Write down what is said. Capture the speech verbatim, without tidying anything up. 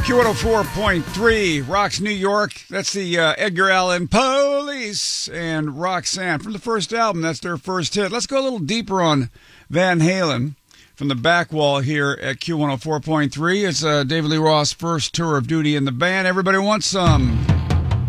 Q one oh four point three, Rocks New York. That's the uh, Edgar Allan Police and Roxanne from the first album. That's their first hit. Let's go a little deeper on Van Halen from the back wall here at Q one oh four point three. It's uh, David Lee Roth's first tour of duty in the band. Everybody wants some.